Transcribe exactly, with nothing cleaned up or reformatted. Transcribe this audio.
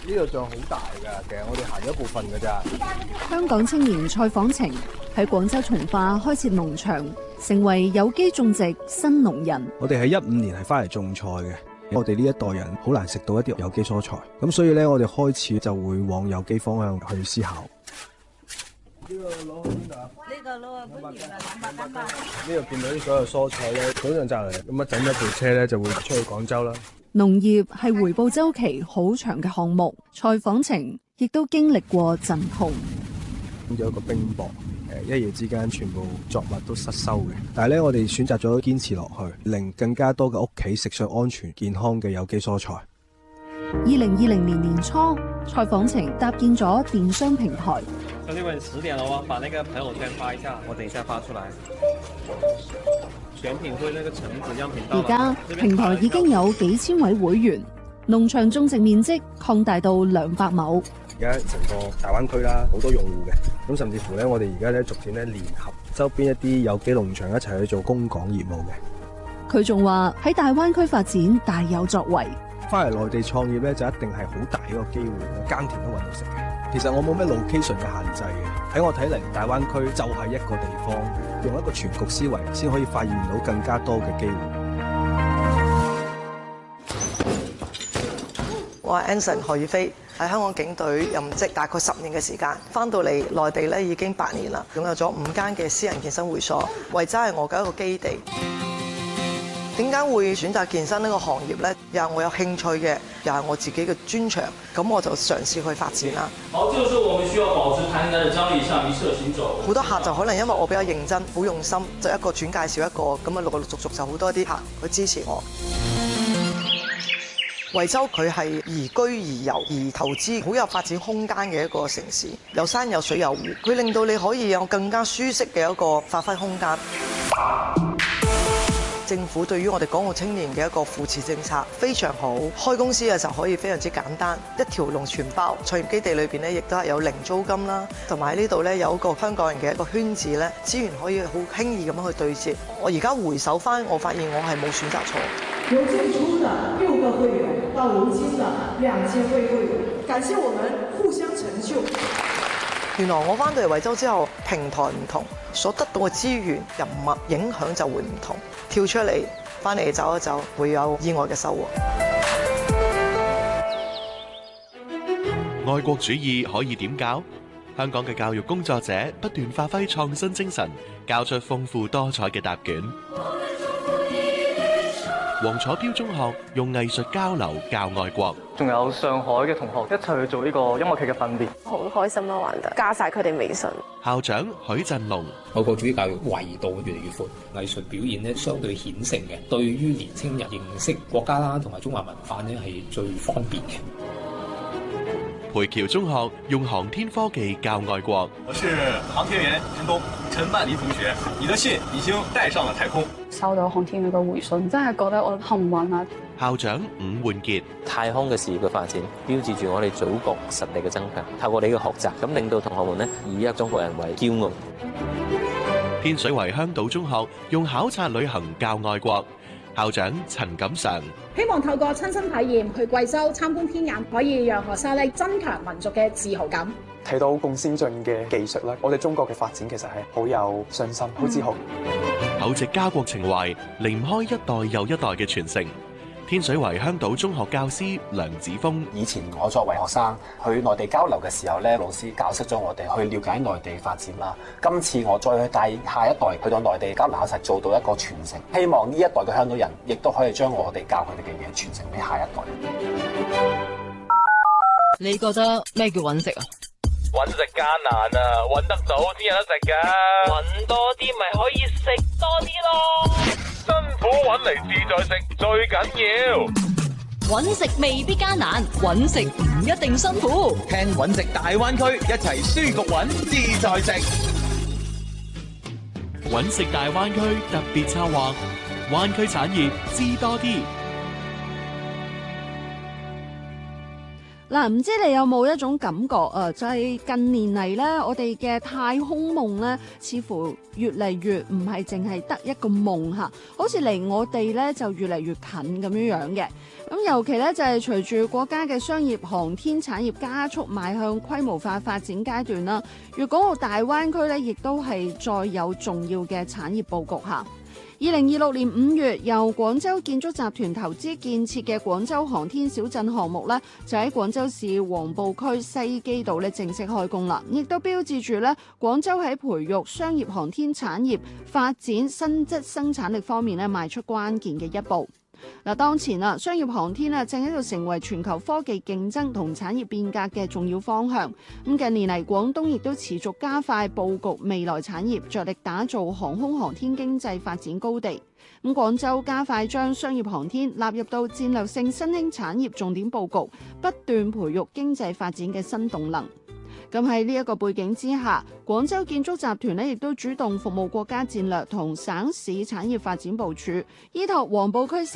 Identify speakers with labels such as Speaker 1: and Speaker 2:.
Speaker 1: 呢度仲好大㗎，其實我哋行咗一部分㗎咋。
Speaker 2: 香港青年蔡訪程喺廣州從化開設農場，成為有機種植新農人。
Speaker 1: 我哋喺一五年係翻嚟種菜嘅，我哋呢一代人好難食到一啲有機蔬菜，咁所以咧我哋開始就會往有機方向去思考。呢個攞去邊度啊？呢個攞去搬完啦，兩百斤吧。呢度見到啲所有蔬菜咧，早上摘嚟，咁啊整一部車咧就會出去廣州啦。
Speaker 2: 農業係回報週期好長嘅項目，蔡訪程亦都經歷過陣痛。
Speaker 1: 有一個冰雹，誒一夜之間全部作物都失收嘅。但係咧，我哋選擇咗堅持落去，令更加多嘅屋企食上安全健康嘅有機蔬菜。
Speaker 2: 二零二零年年初，蔡訪程搭建咗電商平台。
Speaker 3: 兄弟們，十點了哦，把那個朋友圈發一下，我等一下發出來。選品會那個橙子樣品到了。
Speaker 2: 而家平台已經有幾千位會員，農場種植面積擴大到兩百畝。
Speaker 1: 而家成個大灣區啦，好多用戶嘅，咁甚至乎咧，我哋而家咧逐漸咧聯合周邊一啲有機農場一齊去做供港業務嘅。
Speaker 2: 佢仲話喺大灣區發展大有作為。
Speaker 1: 翻嚟內地創業咧，就一定係好大一個機會，耕田都揾到食嘅。其實我冇咩 location 嘅限制嘅，喺我睇嚟，大灣區就係一個地方，用一個全局思維，先可以發現到更加多嘅機會。
Speaker 4: 我係 Anson 何宇飛，喺香港警隊任職大概十年嘅時間，翻到嚟內地咧已經八年啦，擁有咗五間嘅私人健身會所，維州係我嘅一個基地。點解會選擇健身呢個行業呢？又係我有興趣嘅，又係我自己嘅專長，咁我就嘗試去發展啦。
Speaker 5: 好，這個時候我們需要保持彈彈的張力，向一側行走。
Speaker 4: 好多客就可能因為我比較認真、好用心，就一個轉介紹一個，咁啊陸陸續續就好多啲客去支持我。惠州佢係宜居宜遊宜投資，好有發展空間嘅一個城市，有山有水有湖，佢令到你可以有更加舒適嘅一個發揮空間。政府對於我哋港澳青年嘅一個扶持政策非常好，開公司嘅時候可以非常之簡單，一條龍全包。創業基地裏邊咧，亦都係有零租金啦，同埋喺呢度咧有一個香港人嘅一個圈子咧，資源可以好輕易咁樣去對接。我而家回首翻，我發現我係冇選擇錯。
Speaker 6: 由最初的六個會員到如今的兩千位會員，感謝我們互相成就。
Speaker 4: 原來我翻到嚟惠州之後，平台唔同，所得到嘅資源、人脈影響就會唔同。跳出嚟，翻嚟走一走，會有意外嘅收穫。
Speaker 7: 愛國主義可以點教？香港嘅教育工作者不斷發揮創新精神，教出豐富多彩嘅答卷。黃楚標中學用藝術交流教愛國，
Speaker 8: 仲有上海嘅同學一齊去做呢個音樂劇嘅訓練，
Speaker 9: 好開心啊！玩得加晒佢哋微信。
Speaker 7: 校長許振龍，
Speaker 10: 愛國主義教育維度越嚟越闊，藝術表現咧相對顯性嘅，對於年青人認識國家啦同埋中華文化咧係最方便嘅。
Speaker 7: 培僑中學用航天科技教愛國。
Speaker 11: 我是航天員陳東，陳曼妮同學，你的信已經帶上了太空。
Speaker 12: 收到航天員嘅回信，真係覺得我幸運啊！
Speaker 7: 校長伍煥傑，
Speaker 13: 太空嘅事業嘅發展，標誌住我哋祖國實力嘅增強。透過你嘅學習，咁令到同學們呢以一個中國人為驕傲。
Speaker 7: 天水圍香島中學用考察旅行教愛國。校長陳錦常，
Speaker 14: 希望透過親身體驗去貴州參觀天眼，可以讓學生咧增強民族嘅自豪感。
Speaker 15: 睇到咁先進嘅技術咧，我哋中國嘅發展其實係好有信心、好自豪。
Speaker 7: 厚植家國情懷，離唔開一代又一代嘅傳承。天水圍香島中學教師梁子峰，
Speaker 16: 以前我作為學生去內地交流嘅時候咧，老師教識咗我哋去了解內地發展啦。今次我再去帶下一代去到內地交流考察，做到一個傳承。希望呢一代嘅香港人亦都可以將我哋教佢哋嘅嘢傳承俾下一代。
Speaker 17: 你覺得咩叫揾食啊？
Speaker 18: 揾食艱難啊，揾得到先有得食噶。揾多啲咪可以食多啲咯。辛苦揾嚟自在食最緊要。
Speaker 17: 揾食未必艱難，揾食唔一定辛苦。
Speaker 19: 聽揾食大灣區，一齊舒服揾自在食。
Speaker 7: 揾食大灣區特別策劃，灣區產業知多啲。
Speaker 2: 嗱，唔知你有冇一種感覺啊？就係近年嚟咧，我哋嘅太空夢咧，似乎越嚟越唔係淨係得一個夢嚇，好似離我哋咧就越嚟越近咁樣樣嘅。咁尤其咧就係隨住國家嘅商業航天產業加速邁向規模化發展階段啦，粵港澳大灣區咧亦都係再有重要嘅產業佈局嚇。二零二六年五月，由廣州建築集團投資建設嘅廣州航天小鎮項目咧，就喺廣州市黃埔區西基道咧正式開工啦，亦都標誌住咧廣州喺培育商業航天產業發展新質生產力方面咧邁出關鍵嘅一步。嗱，當前啊，商業航天啊正喺度成為全球科技競爭同產業變革嘅重要方向。咁近年嚟，廣東亦都持續加快佈局未來產業，着力打造航空航天經濟發展高地。咁廣州加快將商業航天納入到戰略性新興產業重點佈局，不斷培育經濟發展嘅新動能。咁喺呢一個背景之下，廣州建築集團呢亦都主動服務國家戰略同省市產業發展部署，依託黃埔區